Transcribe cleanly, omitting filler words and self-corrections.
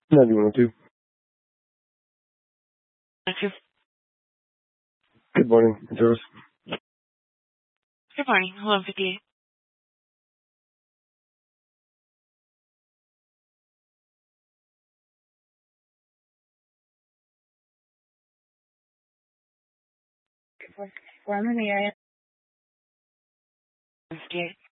9102. Okay. Good morning, service. Good morning. Hello, 58. Where am I in the area? 58.